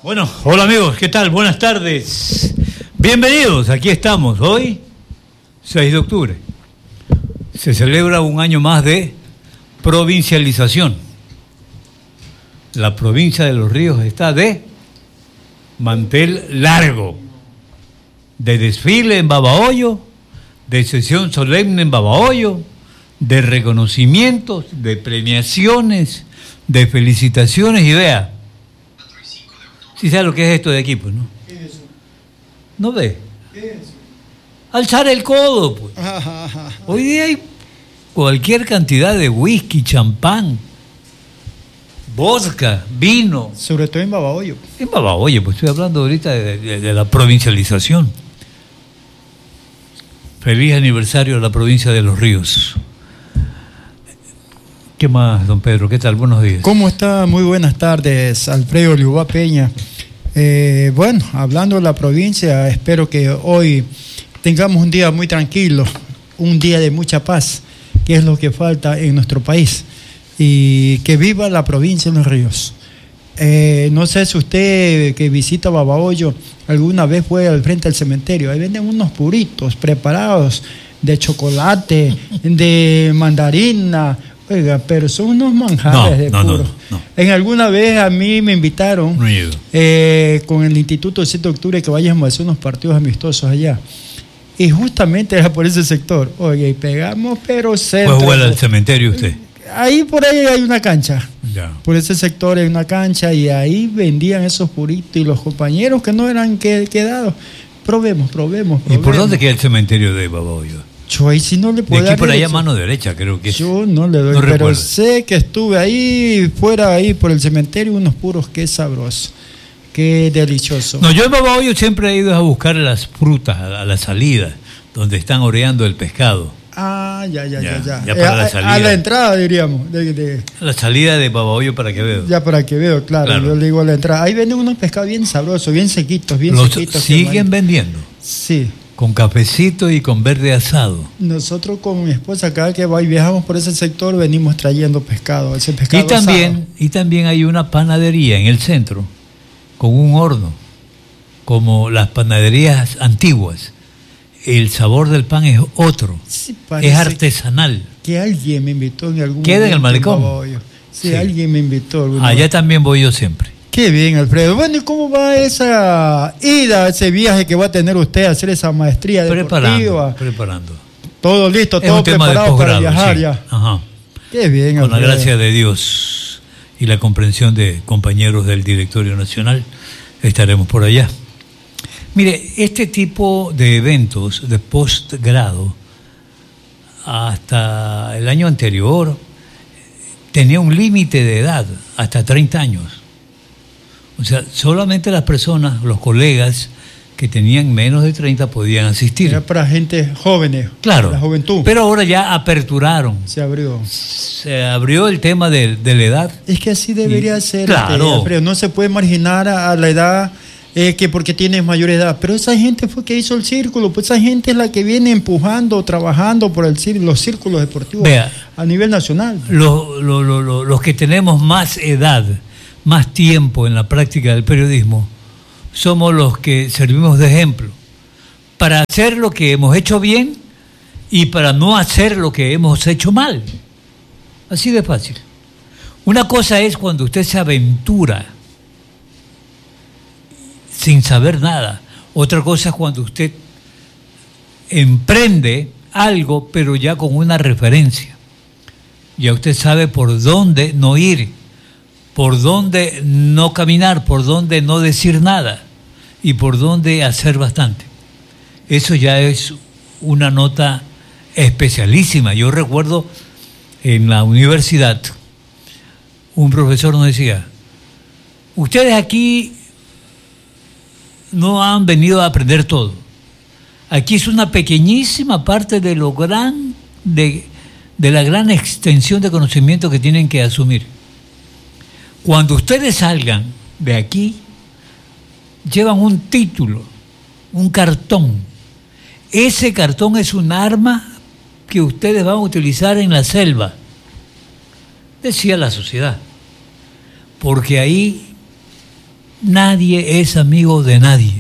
Bueno, hola amigos, ¿qué tal? Buenas tardes. Bienvenidos, aquí estamos. Hoy, 6 de octubre. Se celebra un año más de provincialización. La provincia de Los Ríos está de mantel largo, de desfile en Babahoyo, de sesión solemne en Babahoyo, de reconocimientos, de premiaciones, de felicitaciones y vea. Si sabe lo que es esto de aquí, pues, ¿no? ¿Qué es eso? ¿No ve? ¿Qué es eso? Alzar el codo, pues. Hoy día hay cualquier cantidad de whisky, champán, vodka, vino. Sobre todo en Babahoyo. En Babahoyo, pues estoy hablando ahorita de la provincialización. Feliz aniversario a la provincia de Los Ríos. ¿Qué más, don Pedro? ¿Qué tal? Buenos días. ¿Cómo está? Muy buenas tardes, Alfredo Liubá Peña. Bueno, hablando de la provincia, espero que hoy tengamos un día muy tranquilo, un día de mucha paz, que es lo que falta en nuestro país. Y que viva la provincia de Los Ríos. No sé si usted que visita Babahoyo alguna vez fue al frente del cementerio. Ahí venden unos puritos preparados de chocolate, de mandarina. Oiga, pero son unos manjares de puro. No. En alguna vez a mí me invitaron con el Instituto del 7 de octubre que vayamos a hacer unos partidos amistosos allá. Y justamente era por ese sector. Oye, y pegamos, pero centro. ¿Fue jugar al cementerio usted? Ahí por ahí hay una cancha. Ya. Por ese sector hay una cancha y ahí vendían esos puritos y los compañeros que no eran quedados. Probemos. ¿Y por dónde queda el cementerio de Babahoyo? Yo ahí sí no le puedo dar. De aquí por allá mano derecha, creo que es. Yo no le doy, no pero recuerdo. Sé que estuve ahí, fuera ahí por el cementerio, unos puros, qué sabroso, qué delicioso. No, yo en Babahoyo siempre he ido a buscar las frutas a la salida, donde están oreando el pescado. Ah, ya. Para la salida. A la entrada, diríamos. A la salida de Babahoyo para Quevedo. Ya para Quevedo, claro. Yo le digo a la entrada. Ahí venden unos pescados bien sabrosos, bien sequitos, sequitos. ¿Siguen vendiendo? Sí. Con cafecito y con verde asado. Nosotros con mi esposa, cada que viajamos por ese sector, venimos trayendo pescado, ese pescado y también hay una panadería en el centro, con un horno, como las panaderías antiguas. El sabor del pan es otro, sí, es artesanal. Que alguien me invitó en algún ¿Queda en el malecón? Sí, alguien me invitó. Allá también voy yo siempre. Qué bien, Alfredo. Bueno, ¿y cómo va esa ida, ese viaje que va a tener usted a hacer esa maestría deportiva? Preparando. Todo listo, todo preparado para viajar, sí. Ya. Ajá. Qué bien, Alfredo. Con la gracia de Dios y la comprensión de compañeros del Directorio Nacional, estaremos por allá. Mire, este tipo de eventos de postgrado, hasta el año anterior, tenía un límite de edad, hasta 30 años. O sea, solamente las personas, los colegas que tenían menos de 30 podían asistir. Era para gente jóvenes, claro, la juventud. Pero ahora ya aperturaron. Se abrió. Se abrió el tema de la edad. Es que así debería ser. Claro. Alfredo, no se puede marginar a la edad que porque tienes mayor edad. Pero esa gente fue que hizo el círculo. Pues esa gente es la que viene empujando, trabajando por los círculos deportivos. Vea, a nivel nacional. Los que tenemos más edad, más tiempo en la práctica del periodismo, somos los que servimos de ejemplo para hacer lo que hemos hecho bien y para no hacer lo que hemos hecho mal. Así de fácil. Una cosa es cuando usted se aventura sin saber nada. Otra cosa es cuando usted emprende algo, pero ya con una referencia. Ya usted sabe por dónde no ir, por dónde no caminar, por dónde no decir nada y por dónde hacer bastante. Eso ya es una nota especialísima. Yo recuerdo en la universidad, un profesor nos decía, ustedes aquí no han venido a aprender todo. Aquí es una pequeñísima parte de lo de la gran extensión de conocimiento que tienen que asumir. Cuando ustedes salgan de aquí, llevan un título, un cartón. Ese cartón es un arma que ustedes van a utilizar en la selva, decía la sociedad, porque ahí nadie es amigo de nadie.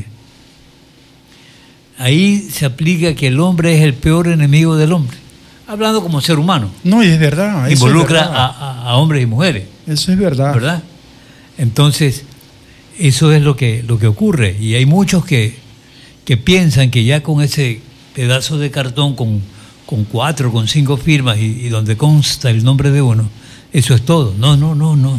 Ahí se aplica que el hombre es el peor enemigo del hombre. Hablando como ser humano. No, y es verdad. Involucra es verdad. a hombres y mujeres. Eso es verdad. ¿Verdad? Entonces, eso es lo que ocurre. Y hay muchos que piensan que ya con ese pedazo de cartón con 4, con 5 firmas y donde consta el nombre de uno, eso es todo. No.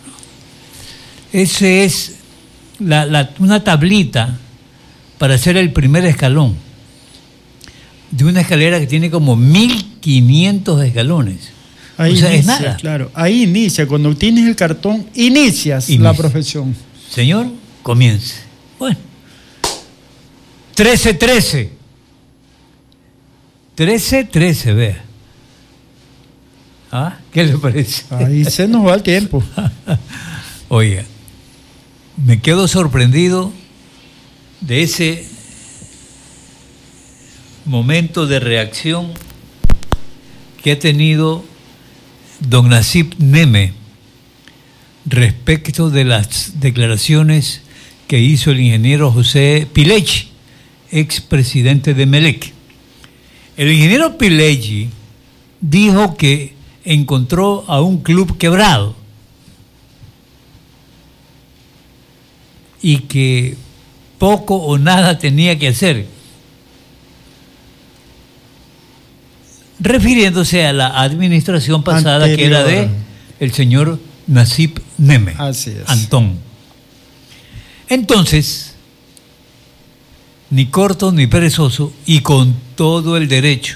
Ese es una tablita para hacer el primer escalón de una escalera que tiene como 1500 escalones. Ahí o sea, inicia, es nada. Claro, ahí inicia. Cuando tienes el cartón, inicias la profesión. Señor, comience. Bueno. 13-13. 13-13, vea. ¿Ah? ¿Qué le parece? Ahí se nos va el tiempo. Oiga, me quedo sorprendido de ese momento de reacción que ha tenido don Nasib Neme respecto de las declaraciones que hizo el ingeniero José Pileggi, expresidente de Melec. El ingeniero Pileggi dijo que encontró a un club quebrado y que poco o nada tenía que hacer, refiriéndose a la administración pasada anterior, que era de el señor Nasib Neme. Así es. Antón. Entonces, ni corto ni perezoso, y con todo el derecho,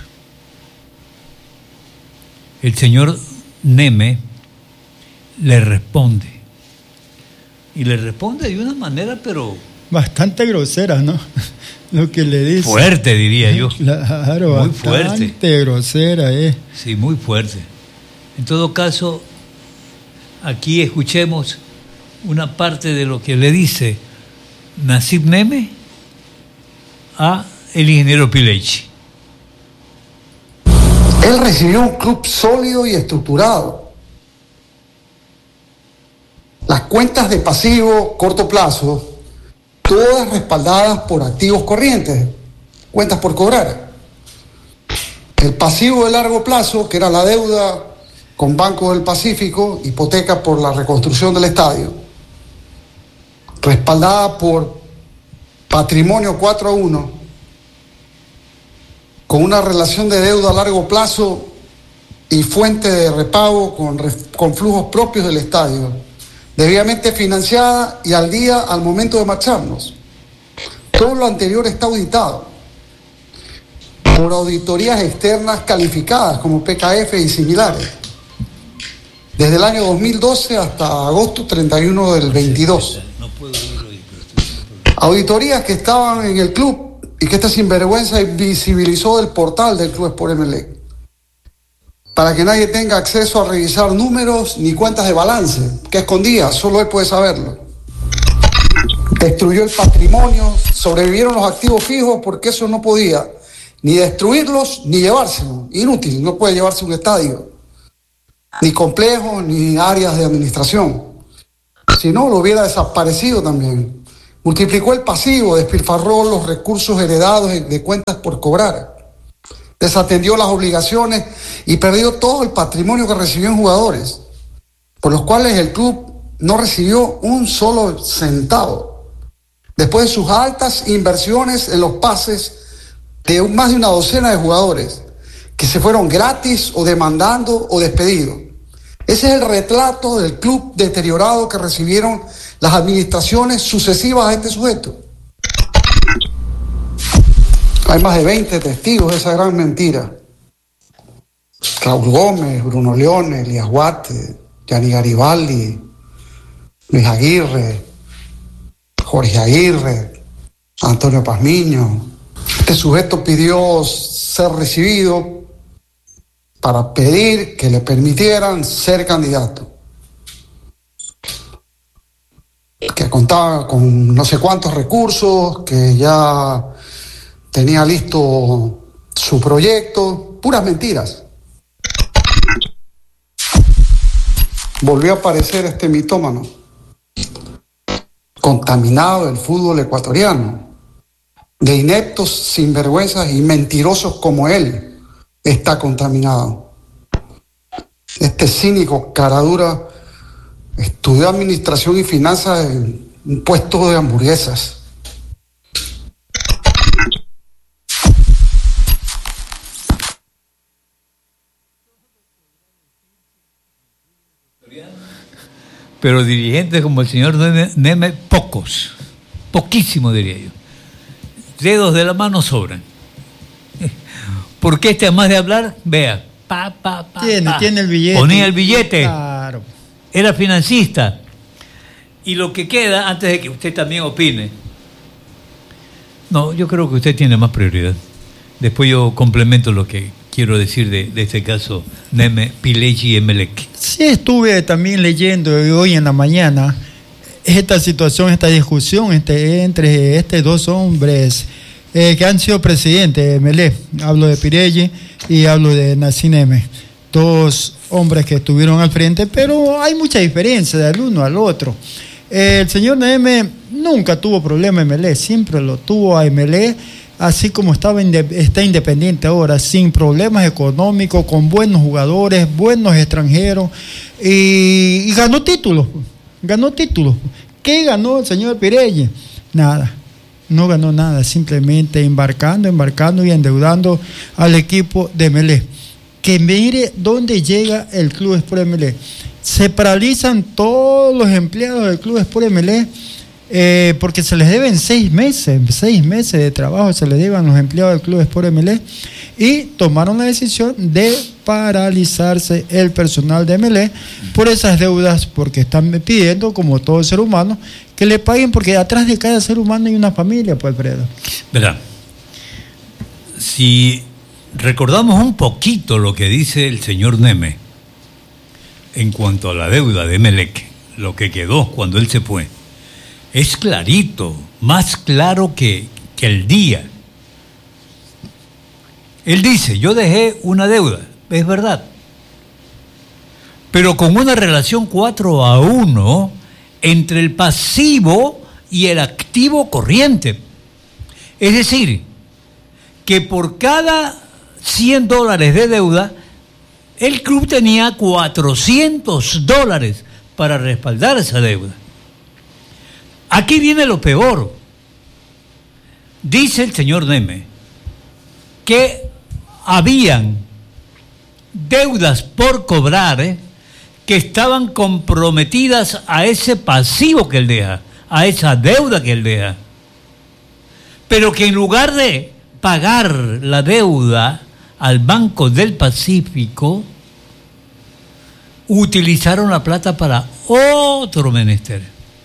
el señor Neme le responde. Y le responde de una manera, pero bastante grosera, ¿no? Lo que le dice. Fuerte, diría yo. Claro, muy bastante fuerte. Grosera, Sí, muy fuerte. En todo caso, aquí escuchemos una parte de lo que le dice Nasib Neme a el ingeniero Pileggi. Él recibió un club sólido y estructurado. Las cuentas de pasivo corto plazo, todas respaldadas por activos corrientes, cuentas por cobrar. El pasivo de largo plazo, que era la deuda con Banco del Pacífico, hipoteca por la reconstrucción del estadio, respaldada por patrimonio 4-1, con una relación de deuda a largo plazo y fuente de repago con flujos propios del estadio, debidamente financiada y al día al momento de marcharnos. Todo lo anterior está auditado por auditorías externas calificadas como PKF y similares, desde el año 2012 hasta agosto 31 del 22. Auditorías que estaban en el club y que esta sinvergüenza visibilizó del portal del Club Sport Emelec, para que nadie tenga acceso a revisar números ni cuentas de balance, que escondía, solo él puede saberlo. Destruyó el patrimonio, sobrevivieron los activos fijos porque eso no podía ni destruirlos ni llevárselos. Inútil, no puede llevarse un estadio, ni complejos, ni áreas de administración. Si no, lo hubiera desaparecido también. Multiplicó el pasivo, despilfarró los recursos heredados de cuentas por cobrar. Desatendió las obligaciones y perdió todo el patrimonio que recibió en jugadores, por los cuales el club no recibió un solo centavo, después de sus altas inversiones en los pases de más de una docena de jugadores que se fueron gratis o demandando o despedidos. Ese es el retrato del club deteriorado que recibieron las administraciones sucesivas a este sujeto. Hay más de 20 testigos de esa gran mentira. Raúl Gómez, Bruno Leone, Elías Huarte, Gianni Garibaldi, Luis Aguirre, Jorge Aguirre, Antonio Pazmiño. Este sujeto pidió ser recibido para pedir que le permitieran ser candidato, que contaba con no sé cuántos recursos, que ya tenía listo su proyecto, puras mentiras. Volvió a aparecer este mitómano contaminado del fútbol ecuatoriano, de ineptos, sinvergüenzas y mentirosos como él, está contaminado. Este cínico caradura estudió administración y finanzas en un puesto de hamburguesas. Pero dirigentes como el señor Neme, pocos, poquísimo diría yo. Dedos de la mano sobran. Porque además de hablar, vea, tiene el billete. Ponía el billete. Claro. Era financista. Y lo que queda, antes de que usted también opine, no, yo creo que usted tiene más prioridad. Después yo complemento lo que quiero decir de este caso, Neme Pileggi Emelec. Sí, estuve también leyendo hoy en la mañana esta situación, esta discusión entre estos dos hombres que han sido presidentes de Emelec. Hablo de Pileggi y hablo de Nassim Neme. Dos hombres que estuvieron al frente, pero hay mucha diferencia del uno al otro. El señor Neme nunca tuvo problema en Emelec, siempre lo tuvo a Emelec, así como está independiente ahora, sin problemas económicos, con buenos jugadores, buenos extranjeros, y ganó títulos. ¿Qué ganó el señor Pileggi? Nada, no ganó nada, simplemente embarcando y endeudando al equipo de Emelec. Que mire dónde llega el Club Sport Emelec. Se paralizan todos los empleados del Club Sport Emelec porque se les deben 6 meses de trabajo, se les deben a los empleados del Club Sport Emelec, y tomaron la decisión de paralizarse el personal de Emelec por esas deudas, porque están pidiendo, como todo ser humano, que le paguen, porque atrás de cada ser humano hay una familia, pues, Alfredo. Verá, si recordamos un poquito lo que dice el señor Neme en cuanto a la deuda de Emelec, lo que quedó cuando él se fue, es clarito, más claro que el día. Él dice, yo dejé una deuda, es verdad, pero con una relación 4-1 entre el pasivo y el activo corriente. Es decir, que por cada $100 de deuda, el club tenía $400 para respaldar esa deuda. Aquí viene lo peor. Dice el señor Neme que habían deudas por cobrar que estaban comprometidas a ese pasivo que él deja, a esa deuda que él deja. Pero que en lugar de pagar la deuda al Banco del Pacífico, utilizaron la plata para otro menester,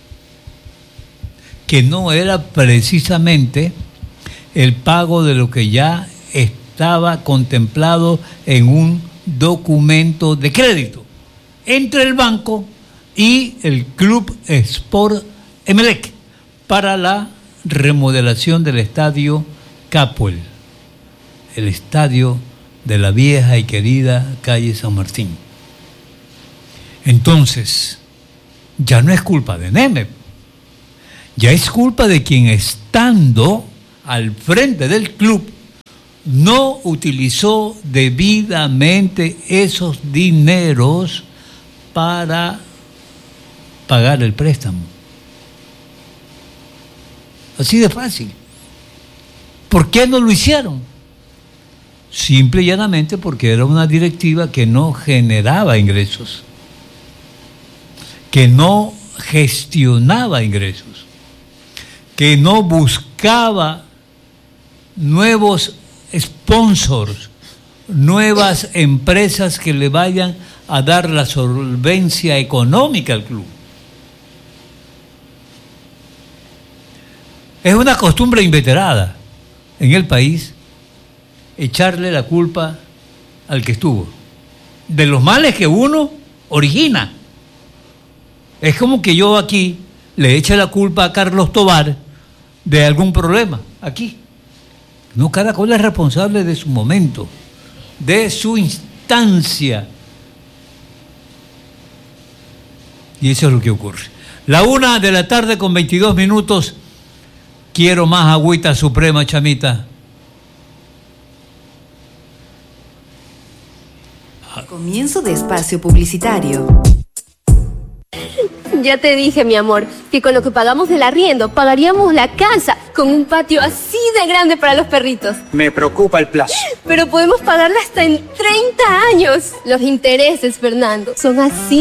que no era precisamente el pago de lo que ya estaba contemplado en un documento de crédito entre el banco y el Club Sport Emelec para la remodelación del estadio Capuel, el estadio de la vieja y querida calle San Martín. Entonces, ya no es culpa de Neme, ya es culpa de quien, estando al frente del club, no utilizó debidamente esos dineros para pagar el préstamo. Así de fácil. ¿Por qué no lo hicieron? Simple y llanamente porque era una directiva que no generaba ingresos, que no gestionaba ingresos, que no buscaba nuevos sponsors, nuevas empresas que le vayan a dar la solvencia económica al club. Es una costumbre inveterada en el país echarle la culpa al que estuvo, de los males que uno origina. Es como que yo aquí le eche la culpa a Carlos Tobar de algún problema aquí. No, cada cual es responsable de su momento, de su instancia. Y eso es lo que ocurre. La 1:00 p.m. Quiero más agüita suprema, chamita. Comienzo de espacio publicitario. Ya te dije, mi amor, que con lo que pagamos del arriendo pagaríamos la casa con un patio así de grande para los perritos. Me preocupa el plazo. Pero podemos pagarla hasta en 30 años. Los intereses, Fernando, son así